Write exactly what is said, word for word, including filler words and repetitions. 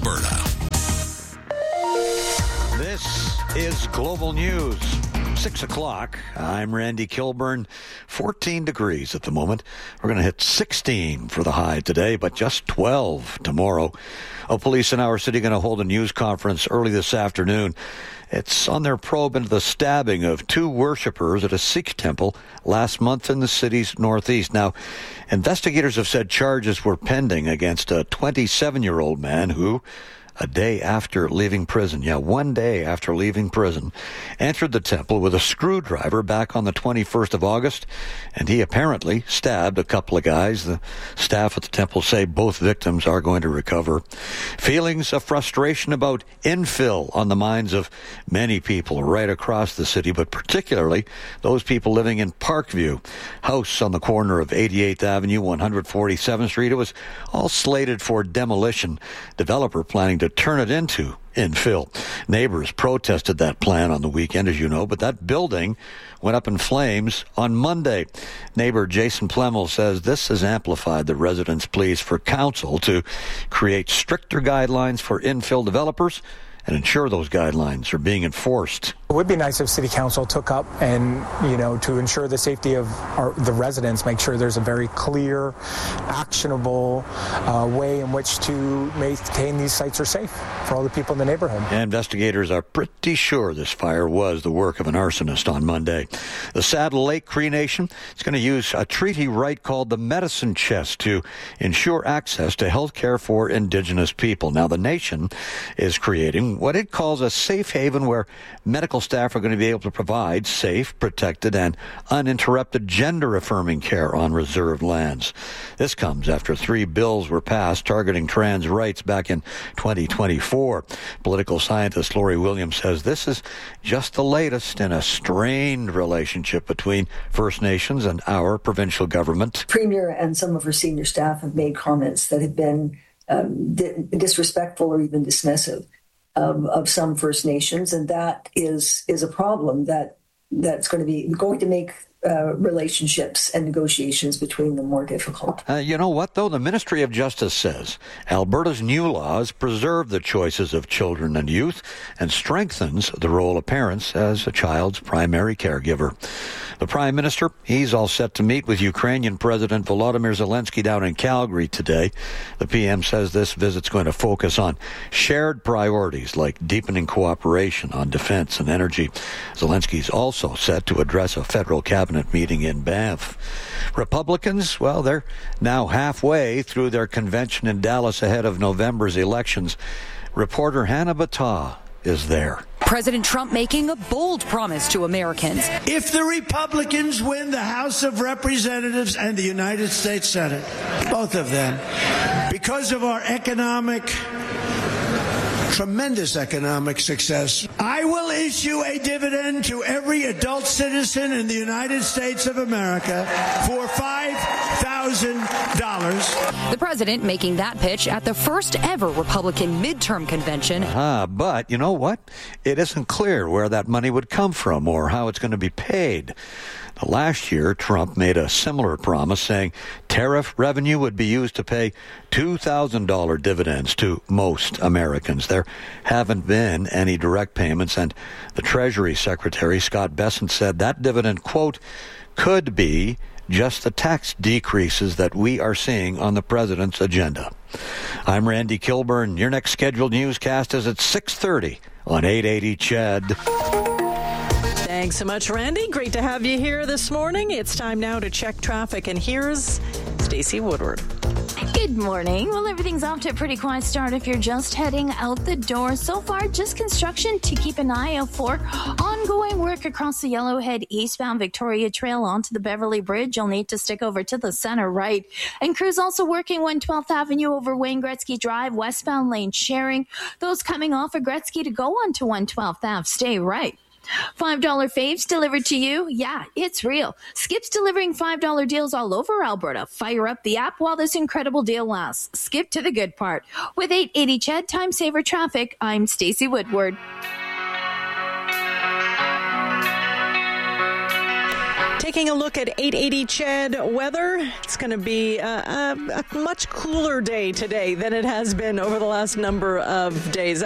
Alberta. This is Global News. Six o'clock. I'm Randy Kilburn. fourteen degrees at the moment. We're going to hit sixteen for the high today, but just twelve tomorrow. Oh, police in our city going to hold a news conference early this afternoon. It's on their probe into the stabbing of two worshippers at a Sikh temple last month in the city's northeast. Now, investigators have said charges were pending against a twenty-seven-year-old man who, a day after leaving prison, yeah, one day after leaving prison, entered the temple with a screwdriver back on the twenty-first of August, and he apparently stabbed a couple of guys. The staff at the temple say both victims are going to recover. Feelings of frustration about infill on the minds of many people right across the city, but particularly those people living in Parkview, house on the corner of eighty-eighth Avenue, one hundred forty-seventh Street. It was all slated for demolition. Developer planning to to turn it into infill. Neighbors protested that plan on the weekend, as you know, but that building went up in flames on Monday. Neighbor Jason Plemel says this has amplified the residents' pleas for council to create stricter guidelines for infill developers and ensure those guidelines are being enforced. It would be nice if City Council took up and, you know, to ensure the safety of our, the residents, make sure there's a very clear, actionable uh, way in which to maintain these sites are safe for all the people in the neighborhood. Investigators are pretty sure this fire was the work of an arsonist on Monday. The Saddle Lake Cree Nation is going to use a treaty right called the Medicine Chest to ensure access to health care for Indigenous people. Now, the nation is creating what it calls a safe haven where medical staff are going to be able to provide safe, protected, and uninterrupted gender-affirming care on reserved lands. This comes after three bills were passed targeting trans rights back in twenty twenty-four. Political scientist Lori Williams says this is just the latest in a strained relationship between First Nations and our provincial government. Premier and some of her senior staff have made comments that have been um, di- disrespectful or even dismissive Of, of some First Nations, and that is is a problem that that's going to be going to make uh, relationships and negotiations between them more difficult. Uh, you know what, though? The Ministry of Justice says Alberta's new laws preserve the choices of children and youth and strengthens the role of parents as a child's primary caregiver. The Prime Minister, he's all set to meet with Ukrainian President Volodymyr Zelensky down in Calgary today. The P M says this visit's going to focus on shared priorities like deepening cooperation on defense and energy. Zelensky's also set to address a federal cabinet meeting in Banff. Republicans, well, they're now halfway through their convention in Dallas ahead of November's elections. Reporter Hannah Battah is there. President Trump making a bold promise to Americans. If the Republicans win the House of Representatives and the United States Senate, both of them, because of our economic, tremendous economic success, I will issue a dividend to every adult citizen in the United States of America for five thousand dollars. The president making that pitch at the first ever Republican midterm convention. Ah, but you know what? It isn't clear where that money would come from or how it's going to be paid. Now, last year, Trump made a similar promise saying tariff revenue would be used to pay two thousand dollars dividends to most Americans. There haven't been any direct payments, and the Treasury Secretary, Scott Bessent, said that dividend, quote, could be just the tax decreases that we are seeing on the president's agenda. I'm Randy Kilburn. Your next scheduled newscast is at six thirty on eight eighty C H E D. Thanks so much, Randy. Great to have you here this morning. It's time now to check traffic, and here's Stacey Woodward. Good morning. Well, everything's off to a pretty quiet start if you're just heading out the door. So far, just construction to keep an eye out for. Ongoing work across the Yellowhead eastbound Victoria Trail onto the Beverly Bridge. You'll need to stick over to the center right. And crews also working one twelfth Avenue over Wayne Gretzky Drive, westbound lane sharing. Those coming off of Gretzky to go onto one twelfth Ave. Stay right. five dollar faves delivered to you? Yeah, it's real. Skip's delivering five dollar deals all over Alberta. Fire up the app while this incredible deal lasts. Skip to the good part. With eight eighty C H E D Time Saver Traffic, I'm Stacey Woodward. Taking Taking a look at eight eighty C H E D weather, it's going to be a, a, a much cooler day today than it has been over the last number of days.